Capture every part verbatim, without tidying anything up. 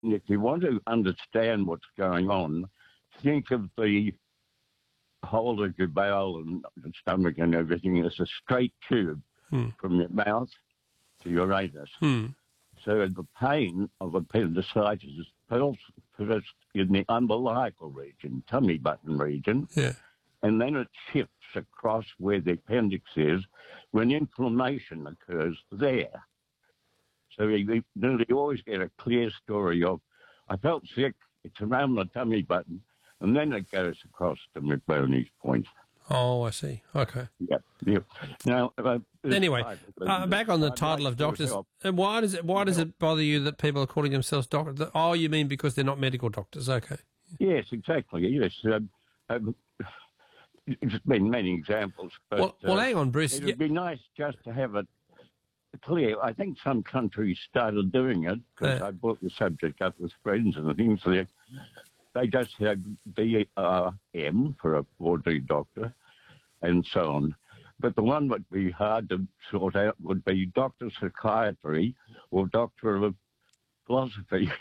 if you want to understand what's going on, think of the whole of your bowel and the stomach and everything as a straight tube hmm. from your mouth to your anus. Hmm. So the pain of appendicitis is first in the umbilical region, tummy button region, Yeah. and then it shifts across where the appendix is when inflammation occurs there. So you nearly always get a clear story of, I felt sick, it's around the tummy button, and then it goes across to McBurney's point. Oh, I see. Okay. Yeah, yeah. Now, uh, anyway, uh, back on the I'd title like of to doctors. help. And why does it why does it bother you that people are calling themselves doctors? Oh, you mean because they're not medical doctors? Okay. Yes, exactly. Yes. Um, um, there's been many examples. But, well, well, uh, hang on, Bruce. It would be nice just to have it clear. I think some countries started doing it because Uh. I brought the subject up with friends and things. They, they just have B R M for a ordinary doctor and so on. But the one that would be hard to sort out would be doctor of psychiatry or doctor of philosophy.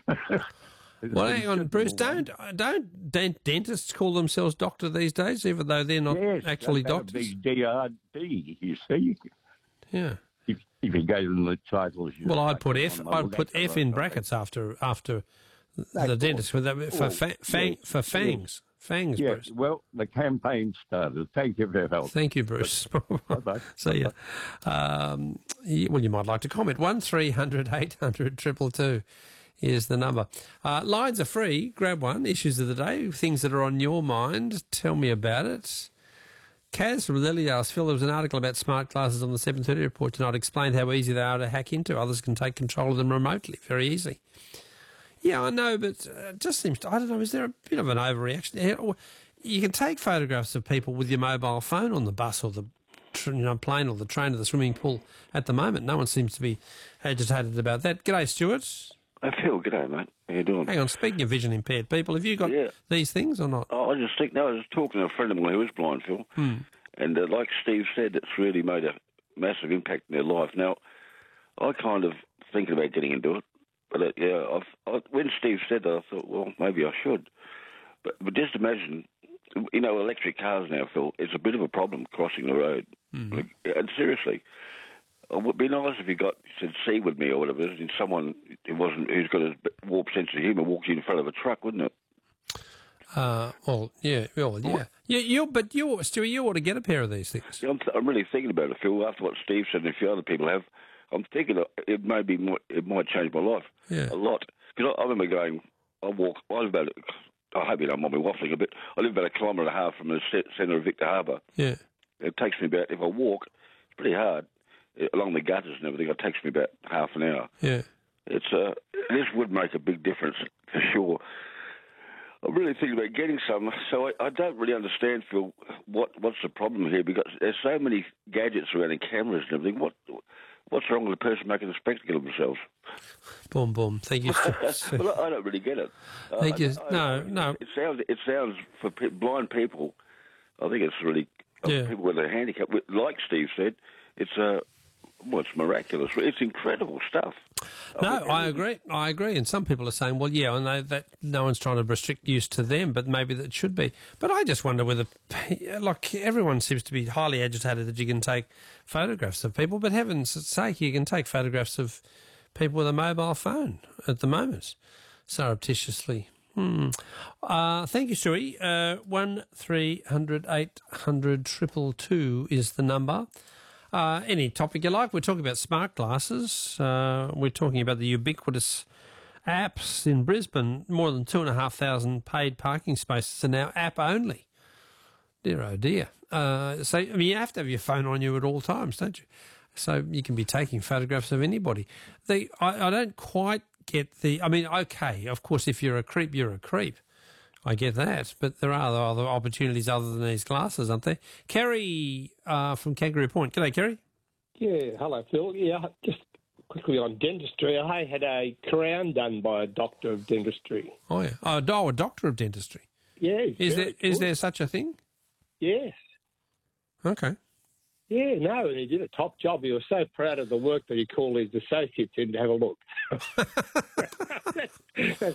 Well, hang on, Bruce. Don't don't dent- dentists call themselves doctor these days, even though they're not yes, actually that would doctors? be D R D, you see. Yeah. If, if you gave them the titles. Well, I'd like put on F. the I'd put letter F or in something. brackets after after Of the dentist with that, for Well, fa- fang, yes, for fangs. Fangs, Yeah, Bruce. well, the campaign started. Thank you for your help. Thank you, Bruce. Bye-bye. See ya. Um, y- well, you might like to comment. One three hundred eight hundred two two two is the number. Uh, lines are free. Grab one. Issues of the day. Things that are on your mind. Tell me about it. Kaz from Lily asked, Phil, there was an article about smart glasses on the seven thirty report tonight. Explained how easy they are to hack into. Others can take control of them remotely. Very easy. Yeah, I know, but it just seems, to, I don't know, is there a bit of an overreaction? You can take photographs of people with your mobile phone on the bus or the you know, plane or the train or the swimming pool at the moment. No one seems to be agitated about that. G'day, Stuart. Hey, Phil, g'day, mate. How you doing? Hang on, speaking of vision impaired people, have you got Yeah. these things or not? Oh, I just think, no, I was talking to a friend of mine who is blind, Phil, Hmm. and uh, like Steve said, it's really made a massive impact in their life. Now, I kind of thinking about getting into it, but uh, yeah, I've, I, when Steve said that, I thought, well, maybe I should. But, but just imagine, you know, electric cars now, Phil, it's a bit of a problem crossing the road. Mm-hmm. Like, and seriously, it would be nice if you got said "see with me" or whatever, and someone who wasn't who's got a warp sense of humour walked in front of a truck, wouldn't it? Uh, well, yeah, well, yeah. yeah you, but you, Stuart, you ought to get a pair of these things. Yeah, I'm, I'm really thinking about it, Phil. After what Steve said and a few other people have, I'm thinking it may be more, it might change my life Yeah. a lot. Because I, I remember going, I walk, I live about, I hope you don't mind me waffling a bit. I live about a kilometre and a half from the ce- centre of Victor Harbour. Yeah. It takes me about, if I walk, it's pretty hard uh, along the gutters and everything. It takes me about half an hour. Yeah. It's uh, this would make a big difference for sure. I'm really thinking about getting some, so I, I don't really understand, Phil, what what's the problem here, because there's so many gadgets around and cameras and everything. What What's wrong with a person making a spectacle of themselves? Boom, boom. Thank you, Stuart. Well, I don't really get it. Thank Uh, you. I- No, I- no. It sounds, it sounds for pe- blind people, I think it's really, uh, Yeah. people with a handicap, with- like Steve said, it's uh, well, it's miraculous. It's incredible stuff. No, think I it- agree. I agree. And some people are saying, well, yeah, I know that no one's trying to restrict use to them, but maybe that should be. But I just wonder whether, like, everyone seems to be highly agitated that you can take photographs of people, but heaven's sake, you can take photographs of people with a mobile phone at the moment, surreptitiously. Hmm. Uh, thank you, Stewie. Uh, one three hundred eight hundred triple two is the number. Uh, any topic you like. We're talking about smart glasses. Uh, we're talking about the ubiquitous apps in Brisbane. More than two and a half thousand paid parking spaces are now app only. Dear oh dear. Uh, so I mean, you have to have your phone on you at all times, don't you? So you can be taking photographs of anybody. The I, I don't quite get the. I mean, okay, of course, if you're a creep, you're a creep. I get that, but there are other opportunities other than these glasses, aren't there? Kerry uh, from Kangaroo Point. G'day, Kerry. Yeah, hello, Phil. Yeah, just quickly on dentistry. I had a crown done by a doctor of dentistry. Oh, yeah. Oh, oh, a doctor of dentistry. Yeah. Is there very is good. there such a thing? Yes. Okay. Yeah, no, and he did a top job. He was so proud of the work that he called his associates in to have a look. that's, that's